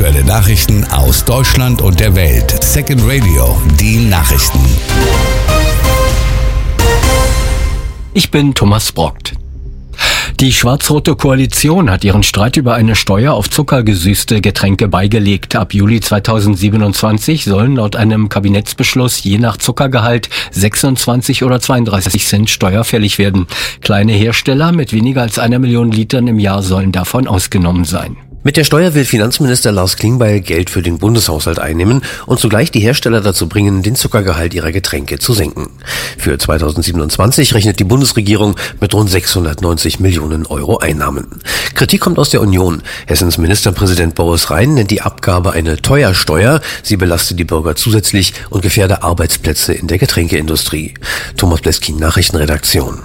Aktuelle Nachrichten aus Deutschland und der Welt. Second Radio, die Nachrichten. Ich bin Thomas Brockt. Die schwarz-rote Koalition hat ihren Streit über eine Steuer auf zuckergesüßte Getränke beigelegt. Ab Juli 2027 sollen laut einem Kabinettsbeschluss je nach Zuckergehalt 26 oder 32 Cent steuerfällig werden. Kleine Hersteller mit weniger als 1 Million Litern im Jahr sollen davon ausgenommen sein. Mit der Steuer will Finanzminister Lars Klingbeil Geld für den Bundeshaushalt einnehmen und zugleich die Hersteller dazu bringen, den Zuckergehalt ihrer Getränke zu senken. Für 2027 rechnet die Bundesregierung mit rund 690 Millionen Euro Einnahmen. Kritik kommt aus der Union. Hessens Ministerpräsident Boris Rhein nennt die Abgabe eine Teuersteuer. Sie belastet die Bürger zusätzlich und gefährde Arbeitsplätze in der Getränkeindustrie. Thomas Bleskin, Nachrichtenredaktion.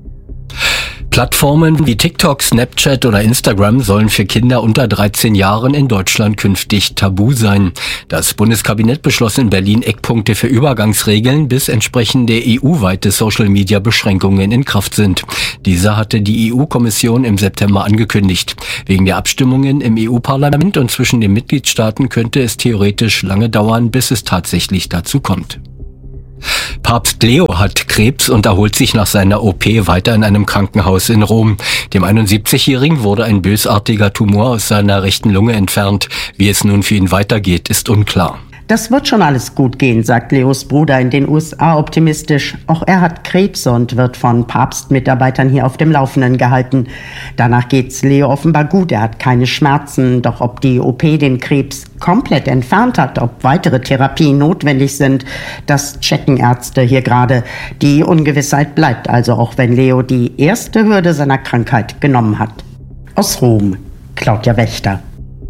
Plattformen wie TikTok, Snapchat oder Instagram sollen für Kinder unter 13 Jahren in Deutschland künftig tabu sein. Das Bundeskabinett beschloss in Berlin Eckpunkte für Übergangsregeln, bis entsprechende EU-weite Social-Media-Beschränkungen in Kraft sind. Diese hatte die EU-Kommission im September angekündigt. Wegen der Abstimmungen im EU-Parlament und zwischen den Mitgliedstaaten könnte es theoretisch lange dauern, bis es tatsächlich dazu kommt. Papst Leo hat Krebs und erholt sich nach seiner OP weiter in einem Krankenhaus in Rom. Dem 71-Jährigen wurde ein bösartiger Tumor aus seiner rechten Lunge entfernt. Wie es nun für ihn weitergeht, ist unklar. Das wird schon alles gut gehen, sagt Leos Bruder in den USA optimistisch. Auch er hat Krebs und wird von Papstmitarbeitern hier auf dem Laufenden gehalten. Danach geht's Leo offenbar gut, er hat keine Schmerzen. Doch ob die OP den Krebs komplett entfernt hat, ob weitere Therapien notwendig sind, das checken Ärzte hier gerade. Die Ungewissheit bleibt also, auch wenn Leo die erste Hürde seiner Krankheit genommen hat. Aus Rom, Claudia Wächter.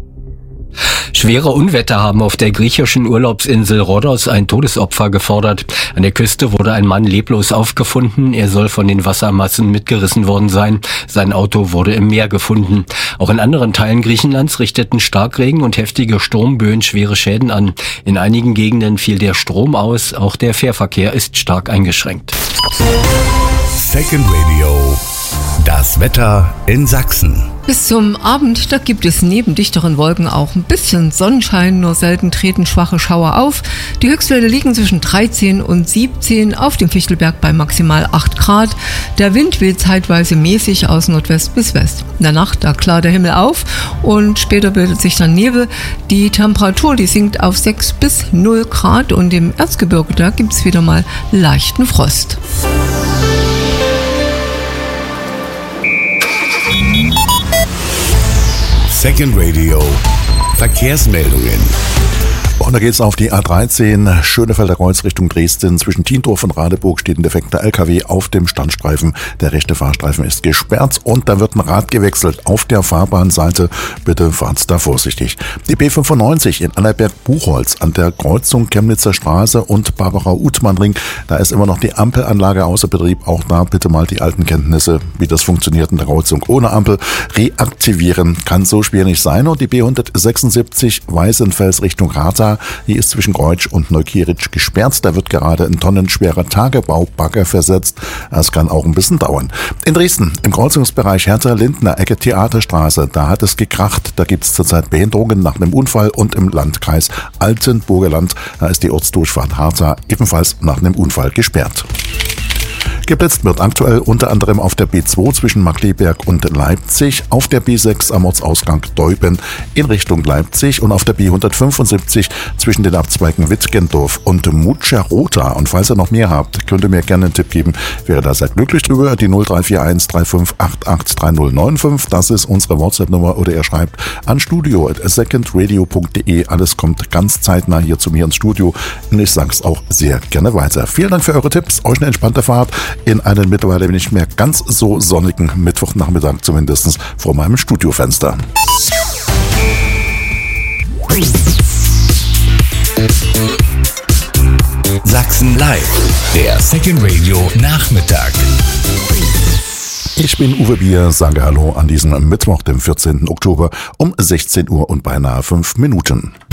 Schwere Unwetter haben auf der griechischen Urlaubsinsel Rhodos ein Todesopfer gefordert. An der Küste wurde ein Mann leblos aufgefunden. Er soll von den Wassermassen mitgerissen worden sein. Sein Auto wurde im Meer gefunden. Auch in anderen Teilen Griechenlands richteten Starkregen und heftige Sturmböen schwere Schäden an. In einigen Gegenden fiel der Strom aus. Auch der Fährverkehr ist stark eingeschränkt. Second Radio, das Wetter in Sachsen. Bis zum Abend, da gibt es neben dichteren Wolken auch ein bisschen Sonnenschein, nur selten treten schwache Schauer auf. Die Höchstwerte liegen zwischen 13 und 17, auf dem Fichtelberg bei maximal 8 Grad. Der Wind weht zeitweise mäßig aus Nordwest bis West. In der Nacht, da klart der Himmel auf und später bildet sich dann Nebel. Die Temperatur, die sinkt auf 6 bis 0 Grad und im Erzgebirge, da gibt es wieder mal leichten Frost. Second Radio, Verkehrsmeldungen. Und da geht's auf die A13 Schönefelder Kreuz Richtung Dresden. Zwischen Tiendorf und Radeburg steht ein defekter LKW auf dem Standstreifen. Der rechte Fahrstreifen ist gesperrt und da wird ein Rad gewechselt auf der Fahrbahnseite. Bitte fahrt da vorsichtig. Die B95 in Annaberg-Buchholz an der Kreuzung Chemnitzer Straße und Barbara-Uthmann-Ring. Da ist immer noch die Ampelanlage außer Betrieb. Auch da bitte mal die alten Kenntnisse, wie das funktioniert in der Kreuzung ohne Ampel, reaktivieren. Kann so schwer nicht sein. Und die B176 Weißenfels Richtung Rata. Hier ist zwischen Greutsch und Neukieritsch gesperrt. Da wird gerade ein tonnenschwerer Tagebaubagger versetzt. Das kann auch ein bisschen dauern. In Dresden, im Kreuzungsbereich Hertha-Lindner, Ecke Theaterstraße, da hat es gekracht. Da gibt es zurzeit Behinderungen nach einem Unfall und im Landkreis Altenburger Land, da ist die Ortsdurchfahrt Hartha ebenfalls nach einem Unfall gesperrt. Geblitzt wird aktuell unter anderem auf der B2 zwischen Markkleeberg und Leipzig, auf der B6 am Ortsausgang Deuben in Richtung Leipzig und auf der B175 zwischen den Abzweigen Wittgendorf und Mutscherota. Und falls ihr noch mehr habt, könnt ihr mir gerne einen Tipp geben. Wäre da seid glücklich drüber. Die 0341 3588 3095, das ist unsere WhatsApp-Nummer, oder ihr schreibt an studio@secondradio.de. Alles kommt ganz zeitnah hier zu mir ins Studio und ich sag's auch sehr gerne weiter. Vielen Dank für eure Tipps. Euch eine entspannte Fahrt in einen mittlerweile nicht mehr ganz so sonnigen Mittwochnachmittag, zumindest vor meinem Studiofenster. Sachsen Live, der Second Radio Nachmittag. Ich bin Uwe Bier, sage Hallo an diesem Mittwoch, dem 14. Oktober um 16 Uhr und beinahe 5 Minuten.